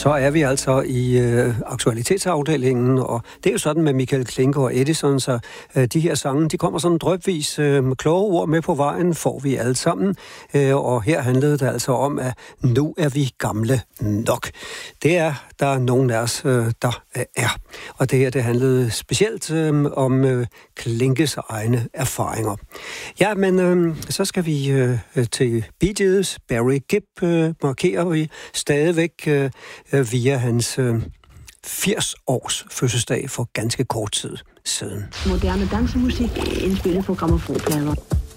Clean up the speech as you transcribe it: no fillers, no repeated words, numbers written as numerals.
Så er vi altså i aktualitetsafdelingen, og det er jo sådan med Michael Klinke og Edison, så de her sange, de kommer sådan drypvis med kloge ord med på vejen, får vi alle sammen. Og her handlede det altså om, at nu er vi gamle nok. Det er der nogen af os, der er. Og det her, det handlede specielt om Klinkes egne erfaringer. Ja, men så skal vi til Bee Gees. Barry Gibb markerer vi stadigvæk via hans 80-års fødselsdag for ganske kort tid siden. Moderne dansemusik indspillet på grammofonplader.